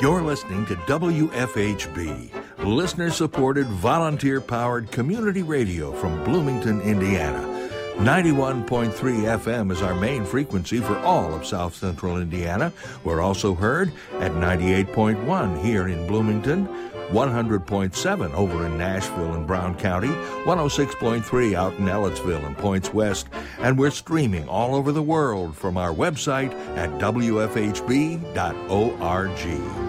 You're listening to WFHB, listener-supported, volunteer-powered community radio from Bloomington, Indiana. 91.3 FM is our main frequency for all of South Central Indiana. We're also heard at 98.1 here in Bloomington, 100.7 over in Nashville and Brown County, 106.3 out in Ellettsville and Points West, and we're streaming all over the world from our website at wfhb.org.